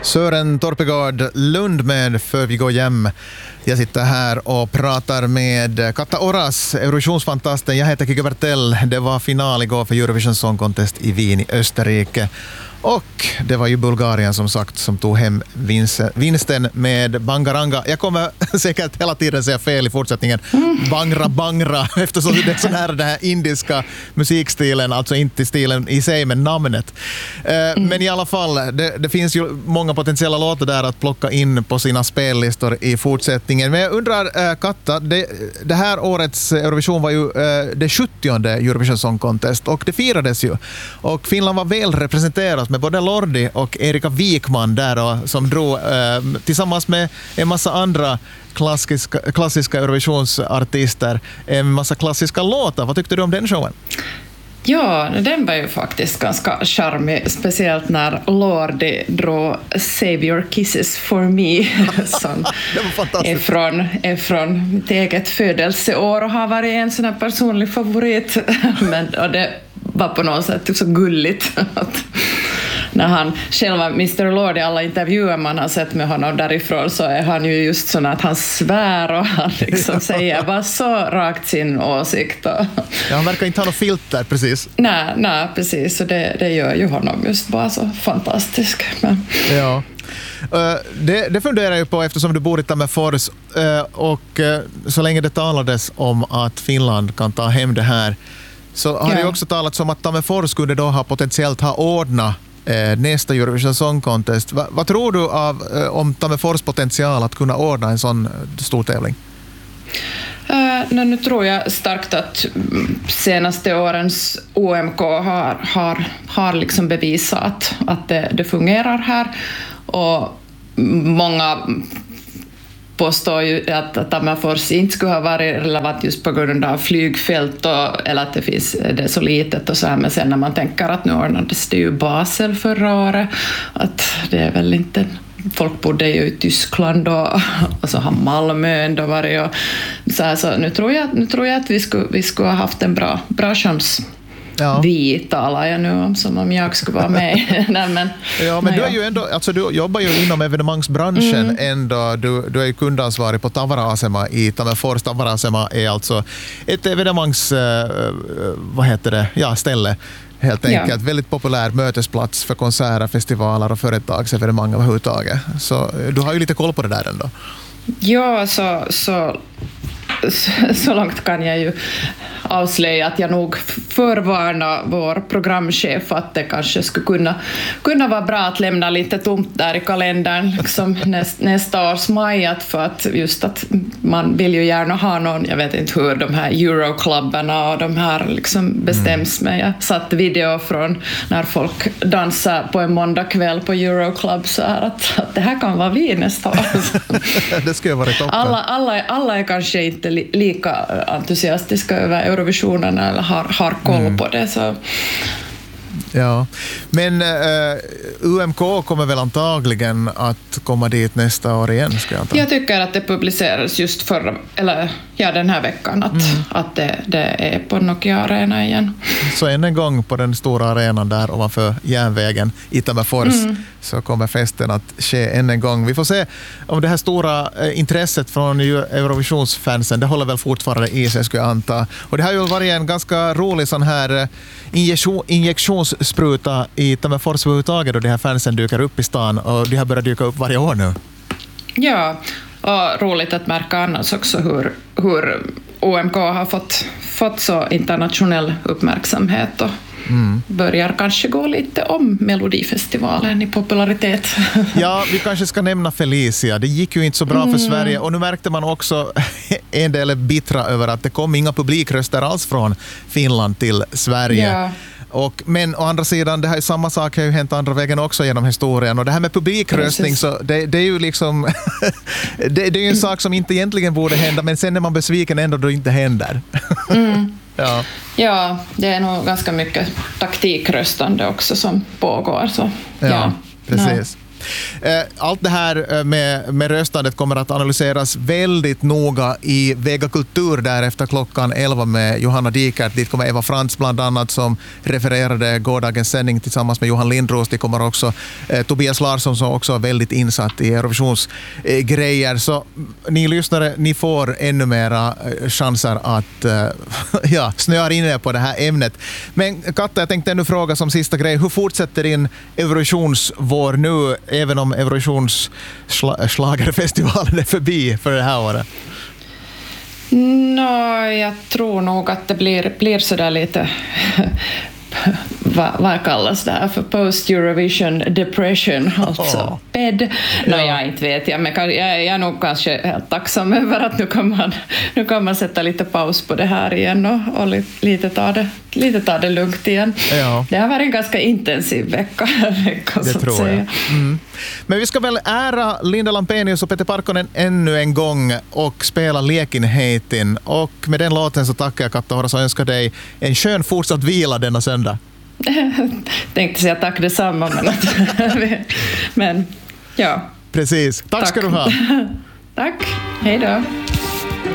Sören Torpegård Lund med För vi går hem. Jag sitter här och pratar med Katta Oras, Eurovisionsfantasten. Jag heter Kike Bertell. Det var final igår för Eurovision Song Contest i Wien i Österrike. Och det var ju Bulgarien som sagt som tog hem vinsten med Bangaranga. Jag kommer säkert hela tiden säga fel i fortsättningen. Bangra, eftersom det är sån här den här indiska musikstilen, alltså inte stilen i sig men namnet. Men i alla fall, det finns ju många potentiella låtar där att plocka in på sina spellistor i fortsättningen. Men jag undrar, Katta, det här årets Eurovision var ju det 70:e Eurovision Song Contest och det firades ju. Och Finland var väl representerat med både Lordi och Erika Wikman där då, som drog tillsammans med en massa andra klassiska Eurovisionsartister en massa klassiska låtar. Vad tyckte du om den showen? Ja, den var ju faktiskt ganska charmig, speciellt när Lordi drog Save Your Kisses for Me som är från mitt eget födelseår och har varit en sån här personlig favorit. Och det var på något sätt så gulligt att när han själva, Mr. Lordi, alla intervjuer man har sett med honom därifrån så är han ju just sån att han svär och han liksom säger bara så rakt sin åsikt. Ja, han verkar inte ha något filter, precis. Nej, precis. Så det gör ju honom just bara så fantastisk. Men. Ja. Det funderar jag på eftersom du bor i Tammerfors och så länge det talades om att Finland kan ta hem det här så har det också talats om att Tammerfors skulle då ha potentiellt ha ordnat nästa Eurovision Song Contest. Vad tror du om Tammerfors potential att kunna ordna en sån stor tävling? Nu tror jag starkt att senaste årens OMK har liksom bevisat att det fungerar här och många påstår ju att Tammerfors inte skulle ha varit relevant just på grund av flygfält eller att det är så litet och så här, men sen när man tänker att nu ordnades det ju Basel förra året, att det är väl inte, folk bodde ju i Tyskland och så har Malmö ändå varit och så nu tror jag att vi skulle ha haft en bra chans. Ja. Vi talar jag nu om som om jag skulle vara med. men du är ju ändå, alltså du jobbar ju inom evenemangsbranschen ändå. Du är ju kundansvarig på Tavara-Asema i Tammerfors. Tavara-Asema är alltså ett evenemangs ställe helt enkelt. Väldigt populär mötesplats för konserter, festivaler och företagsevenemang överhuvudtaget. Så du har ju lite koll på det där ändå. Ja, så långt kan jag ju avslöja att jag nog förvarnar vår programchef att det kanske skulle kunna vara bra att lämna lite tomt där i kalendern liksom nästa års maj, för att just att man vill ju gärna ha någon, jag vet inte hur de här Euroklubbarna och de här liksom bestäms, men jag satt video från när folk dansar på en måndagkväll på Euroclub så här att det här kan vara vi nästa år. Det skulle vara toppen. Alla är kanske inte lika entusiastiska över Eurovisionen eller har koll på det. Så. Ja, men UMK kommer väl antagligen att komma dit nästa år igen, ska jag anta. Jag tycker att det publicerades just den här veckan att det är på Nokia Arena igen. Så en gång på den stora arenan där ovanför järnvägen i Tammerfors så kommer festen att ske en gång. Vi får se om det här stora intresset från Eurovisionsfansen, det håller väl fortfarande i sig, skulle jag anta. Och det har ju varit en ganska rolig sån här injektionsspruta i Tammerfors överhuvudtaget och de här fansen dyker upp i stan och de har börjat dyka upp varje år nu. Ja, och roligt att märka annars också hur OMK har fått så internationell uppmärksamhet och börjar kanske gå lite om Melodifestivalen i popularitet. Ja, vi kanske ska nämna Felicia. Det gick ju inte så bra för Sverige och nu märkte man också en del bittra över att det kom inga publikröster alls från Finland till Sverige. Ja. Men å andra sidan, det här är samma sak har ju hänt andra vägen också genom historien. Och det här med publikröstning, så det är ju liksom det är ju en sak som inte egentligen borde hända, men sen är man besviken ändå då det inte händer. Ja, det är nog ganska mycket taktikröstande också som pågår. Så. Ja, precis. Allt det här med röstandet kommer att analyseras väldigt noga i Vega Kultur där efter klockan 11 med Johanna Dikert. Dit kommer Eva Frans bland annat som refererade gårdagens sändning tillsammans med Johan Lindros. Det kommer också Tobias Larsson som också är väldigt insatt i Eurovisionsgrejer. Så ni lyssnare, ni får ännu mera chanser att snöa in er på det här ämnet. Men Katta, jag tänkte ännu fråga som sista grej. Hur fortsätter din Eurovisionsvår nu, även om Eurovisionsschlagerfestivalen är förbi för det här året? Jag tror nog att det blir sådär lite vad kallas det här för post-Eurovision depression, alltså PED. Jag inte vet jag, men jag är nog kanske helt tacksam över att nu kan man sätta lite paus på det här igen och lite ta det lugnt igen. Ja. Det har varit en ganska intensiv vecka det så tror jag. Men vi ska väl ära Linda Lampenius och Peter Parkkonen ännu en gång och spela Liekin heitin. Och med den låten så tackar jag Katta Oras och önskar dig en skön fortsatt vila denna söndag. Tänkte säga tack detsamma, men ja. Precis. Tack ska du ha. Tack. Hej då.